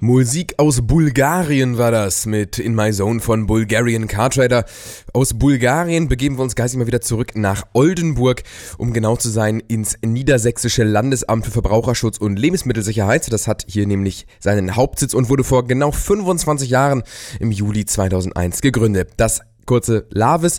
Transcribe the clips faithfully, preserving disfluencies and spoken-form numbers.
Musik aus Bulgarien war das mit In My Zone von Bulgarian Car Trader. Aus Bulgarien begeben wir uns geistig mal wieder zurück nach Oldenburg, um genau zu sein ins Niedersächsische Landesamt für Verbraucherschutz und Lebensmittelsicherheit. Das hat hier nämlich seinen Hauptsitz und wurde vor genau fünfundzwanzig Jahren im Juli zweitausendeins gegründet. Das kurze LAVES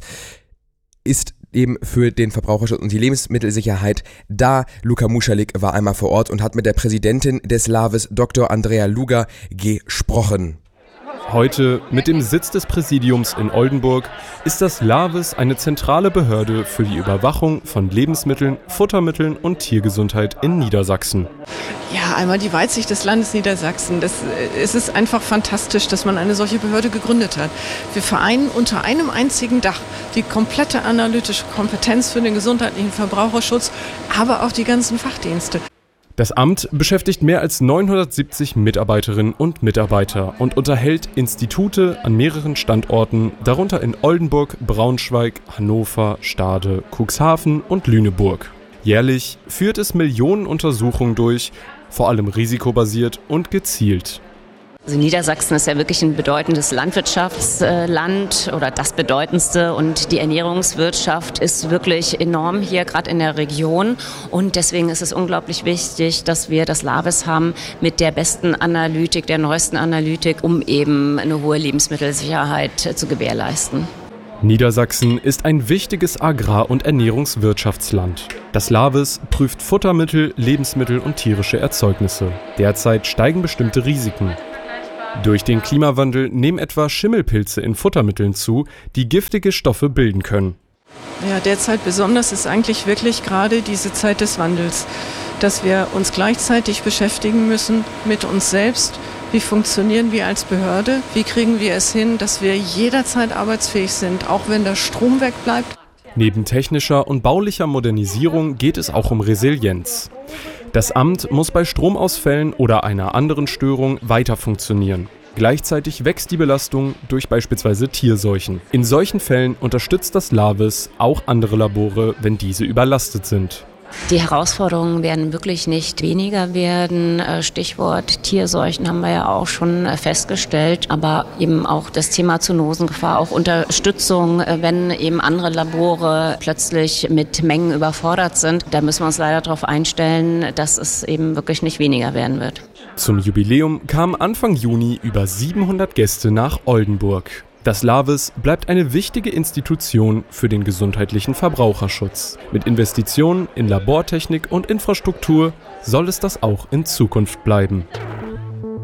ist eben für den Verbraucherschutz und die Lebensmittelsicherheit da. Luka Muschalik war einmal vor Ort und hat mit der Präsidentin des LAVES, Doktor Andrea Luga, gesprochen. Heute, mit dem Sitz des Präsidiums in Oldenburg, ist das LAVES eine zentrale Behörde für die Überwachung von Lebensmitteln, Futtermitteln und Tiergesundheit in Niedersachsen. Ja, einmal die Weitsicht des Landes Niedersachsen. Das, es ist einfach fantastisch, dass man eine solche Behörde gegründet hat. Wir vereinen unter einem einzigen Dach die komplette analytische Kompetenz für den gesundheitlichen Verbraucherschutz, aber auch die ganzen Fachdienste. Das Amt beschäftigt mehr als neunhundertsiebzig Mitarbeiterinnen und Mitarbeiter und unterhält Institute an mehreren Standorten, darunter in Oldenburg, Braunschweig, Hannover, Stade, Cuxhaven und Lüneburg. Jährlich führt es Millionen Untersuchungen durch, vor allem risikobasiert und gezielt. Also Niedersachsen ist ja wirklich ein bedeutendes Landwirtschaftsland oder das bedeutendste, und die Ernährungswirtschaft ist wirklich enorm hier, gerade in der Region, und deswegen ist es unglaublich wichtig, dass wir das LAVES haben mit der besten Analytik, der neuesten Analytik, um eben eine hohe Lebensmittelsicherheit zu gewährleisten. Niedersachsen ist ein wichtiges Agrar- und Ernährungswirtschaftsland. Das LAVES prüft Futtermittel, Lebensmittel und tierische Erzeugnisse. Derzeit steigen bestimmte Risiken. Durch den Klimawandel nehmen etwa Schimmelpilze in Futtermitteln zu, die giftige Stoffe bilden können. Ja, derzeit besonders ist eigentlich wirklich gerade diese Zeit des Wandels, dass wir uns gleichzeitig beschäftigen müssen mit uns selbst. Wie funktionieren wir als Behörde? Wie kriegen wir es hin, dass wir jederzeit arbeitsfähig sind, auch wenn der Strom wegbleibt? Neben technischer und baulicher Modernisierung geht es auch um Resilienz. Das Amt muss bei Stromausfällen oder einer anderen Störung weiter funktionieren. Gleichzeitig wächst die Belastung durch beispielsweise Tierseuchen. In solchen Fällen unterstützt das LAVES auch andere Labore, wenn diese überlastet sind. Die Herausforderungen werden wirklich nicht weniger werden. Stichwort Tierseuchen haben wir ja auch schon festgestellt, aber eben auch das Thema Zoonosengefahr, auch Unterstützung, wenn eben andere Labore plötzlich mit Mengen überfordert sind. Da müssen wir uns leider darauf einstellen, dass es eben wirklich nicht weniger werden wird. Zum Jubiläum kamen Anfang Juni über siebenhundert Gäste nach Oldenburg. Das LAVES bleibt eine wichtige Institution für den gesundheitlichen Verbraucherschutz. Mit Investitionen in Labortechnik und Infrastruktur soll es das auch in Zukunft bleiben.